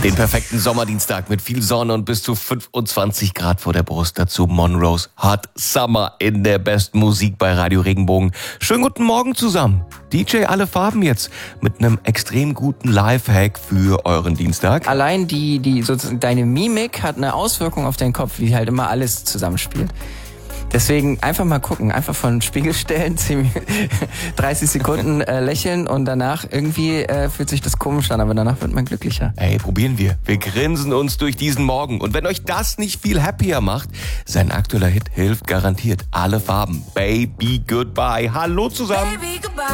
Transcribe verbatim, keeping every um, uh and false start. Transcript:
Den perfekten Sommerdienstag mit viel Sonne und bis zu fünfundzwanzig Grad vor der Brust. Dazu Monroes Hot Summer in der besten Musik bei Radio Regenbogen. Schönen guten Morgen zusammen. D J Alle Farben jetzt mit einem extrem guten Lifehack für euren Dienstag. Allein die, die sozusagen deine Mimik hat eine Auswirkung auf deinen Kopf, wie halt immer alles zusammenspielt. Deswegen einfach mal gucken, einfach vor den Spiegel stellen, dreißig Sekunden äh, lächeln und danach irgendwie äh, fühlt sich das komisch an, aber danach wird man glücklicher. Ey, probieren wir. Wir grinsen uns durch diesen Morgen. Und wenn euch das nicht viel happier macht, sein aktueller Hit hilft garantiert. Alle Farben. Baby Goodbye. Hallo zusammen. Baby, goodbye.